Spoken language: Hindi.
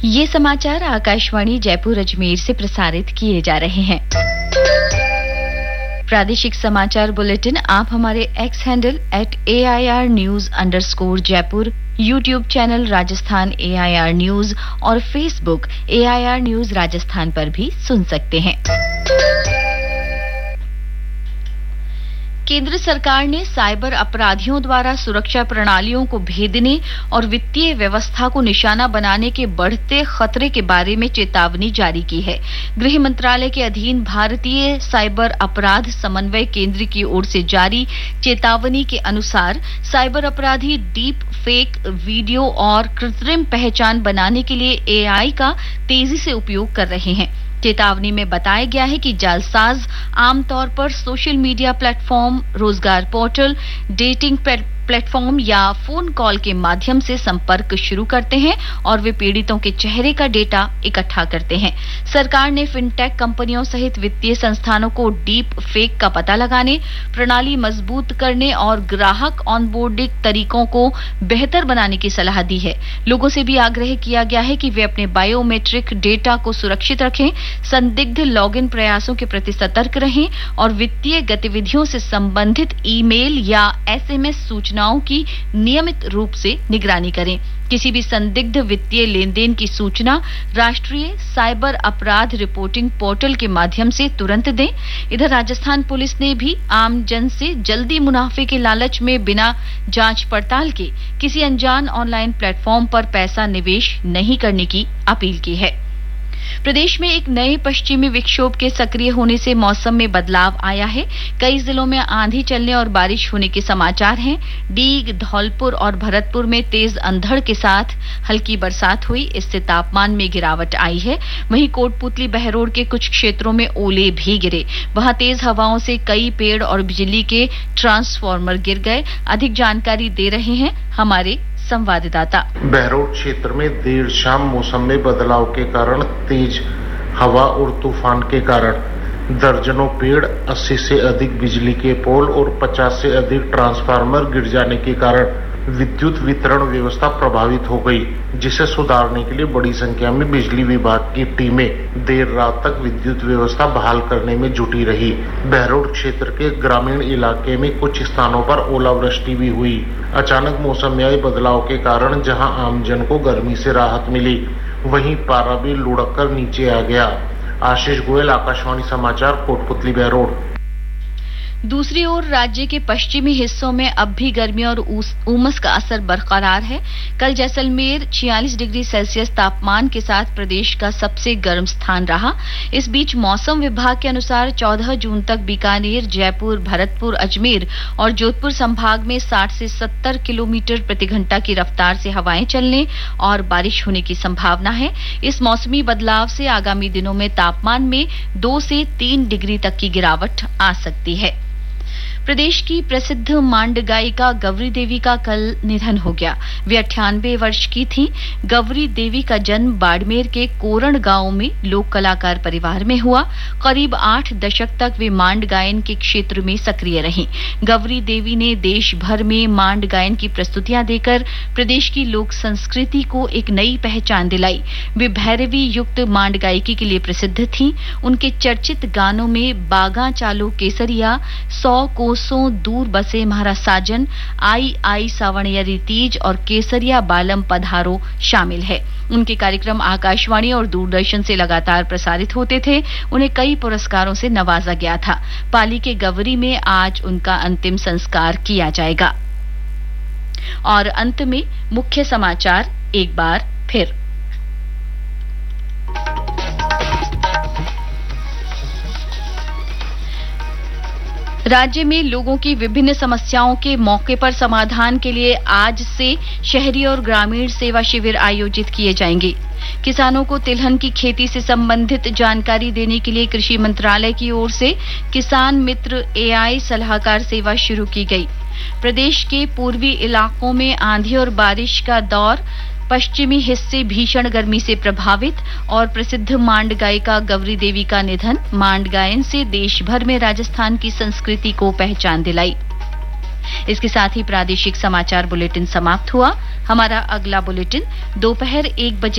ये समाचार आकाशवाणी जयपुर अजमेर से प्रसारित किए जा रहे हैं। प्रादेशिक समाचार बुलेटिन आप हमारे x handle @AIR_News_Jaipur, YouTube channel Rajasthan AIR news और फेसबुक AIR न्यूज राजस्थान पर भी सुन सकते हैं। केंद्र सरकार ने साइबर अपराधियों द्वारा सुरक्षा प्रणालियों को भेदने और वित्तीय व्यवस्था को निशाना बनाने के बढ़ते खतरे के बारे में चेतावनी जारी की है। गृह मंत्रालय के अधीन भारतीय साइबर अपराध समन्वय केंद्र की ओर से जारी चेतावनी के अनुसार साइबर अपराधी डीप फेक वीडियो और कृत्रिम पहचान बनाने के लिए AI का तेजी से उपयोग कर रहे हैं। चेतावनी में बताया गया है कि जालसाज आमतौर पर सोशल मीडिया प्लेटफॉर्म, रोजगार पोर्टल, डेटिंग प्लेटफॉर्म या फोन कॉल के माध्यम से संपर्क शुरू करते हैं और वे पीड़ितों के चेहरे का डेटा इकट्ठा करते हैं। सरकार ने फिनटेक कंपनियों सहित वित्तीय संस्थानों को डीप फेक का पता लगाने, प्रणाली मजबूत करने और ग्राहक ऑनबोर्डिंग तरीकों को बेहतर बनाने की सलाह दी है। लोगों से भी आग्रह किया गया है कि वे अपने बायोमेट्रिक डेटा को सुरक्षित रखें, संदिग्ध लॉगिन प्रयासों के प्रति सतर्क रहें और वित्तीय गतिविधियों से संबंधित ईमेल या SMS सूचनाओं की नियमित रूप से निगरानी करें। किसी भी संदिग्ध वित्तीय लेनदेन की सूचना राष्ट्रीय साइबर अपराध रिपोर्टिंग पोर्टल के माध्यम से तुरंत दें। इधर राजस्थान पुलिस ने भी आम जन से जल्दी मुनाफे के लालच में बिना जांच पड़ताल के किसी अनजान ऑनलाइन प्लेटफॉर्म पर पैसा निवेश नहीं करने की अपील की है। प्रदेश में एक नए पश्चिमी विक्षोभ के सक्रिय होने से मौसम में बदलाव आया है। कई जिलों में आंधी चलने और बारिश होने के समाचार हैं। डीग, धौलपुर और भरतपुर में तेज अंधड़ के साथ हल्की बरसात हुई, इससे तापमान में गिरावट आई है। वहीं कोटपुतली, बहरोड के कुछ क्षेत्रों में ओले भी गिरे। वहां तेज हवाओं से कई पेड़ और बिजली के ट्रांसफार्मर गिर गए। अधिक जानकारी दे रहे हैं हमारे संवाददाता। बहरोड क्षेत्र में देर शाम मौसम में बदलाव के कारण तेज हवा और तूफान के कारण दर्जनों पेड़, 80 से अधिक बिजली के पोल और 50 से अधिक ट्रांसफार्मर गिर जाने के कारण विद्युत वितरण व्यवस्था प्रभावित हो गई, जिसे सुधारने के लिए बड़ी संख्या में बिजली विभाग की टीमें देर रात तक विद्युत व्यवस्था बहाल करने में जुटी रही। बहरोड क्षेत्र के ग्रामीण इलाके में कुछ स्थानों पर ओलावृष्टि भी हुई। अचानक मौसम में आए बदलाव के कारण जहां आमजन को गर्मी से राहत मिली, वहीं पारा भी लुढ़क कर नीचे आ गया। आशीष गोयल, आकाशवाणी समाचार, कोटपुतली, बहरोड। दूसरी ओर राज्य के पश्चिमी हिस्सों में अब भी गर्मी और उमस का असर बरकरार है। कल जैसलमेर 46 डिग्री सेल्सियस तापमान के साथ प्रदेश का सबसे गर्म स्थान रहा। इस बीच मौसम विभाग के अनुसार 14 जून तक बीकानेर, जयपुर, भरतपुर, अजमेर और जोधपुर संभाग में 60 से 70 किलोमीटर प्रति घंटा की रफ्तार से हवाएं चलने और बारिश होने की संभावना है। इस मौसमी बदलाव से आगामी दिनों में तापमान में 2 से 3 डिग्री तक की गिरावट आ सकती है। प्रदेश की प्रसिद्ध मांड गायिका गौरी देवी का कल निधन हो गया। वे 98 वर्ष की थीं। गौरी देवी का जन्म बाड़मेर के कोरण गांव में लोक कलाकार परिवार में हुआ। करीब 8 दशक तक वे मांड गायन के क्षेत्र में सक्रिय रहीं। गौरी देवी ने देश भर में मांड गायन की प्रस्तुतियां देकर प्रदेश की लोक संस्कृति को एक नई पहचान दिलाई। वे भैरवी युक्त मांड गायकी के लिए प्रसिद्ध थीं। उनके चर्चित गानों में बागा चालो केसरिया, 100 कोसों दूर बसे महाराज साजन, आई आई सावणियरी तीज और केसरिया बालम पधारो शामिल है। उनके कार्यक्रम आकाशवाणी और दूरदर्शन से लगातार प्रसारित होते थे। उन्हें कई पुरस्कारों से नवाजा गया था। पाली के गवरी में आज उनका अंतिम संस्कार किया जाएगा। और अंत में मुख्य समाचार एक बार फिर। राज्य में लोगों की विभिन्न समस्याओं के मौके पर समाधान के लिए आज से शहरी और ग्रामीण सेवा शिविर आयोजित किए जाएंगे। किसानों को तिलहन की खेती से संबंधित जानकारी देने के लिए कृषि मंत्रालय की ओर से किसान मित्र AI सलाहकार सेवा शुरू की गई। प्रदेश के पूर्वी इलाकों में आंधी और बारिश का दौर, पश्चिमी हिस्से भीषण गर्मी से प्रभावित और प्रसिद्ध मांड गायिका गौरी देवी का निधन। मांड गायन से देश भर में राजस्थान की संस्कृति को पहचान दिलाई। इसके साथ ही प्रादेशिक समाचार बुलेटिन समाप्त हुआ। हमारा अगला बुलेटिन दोपहर 1 बजे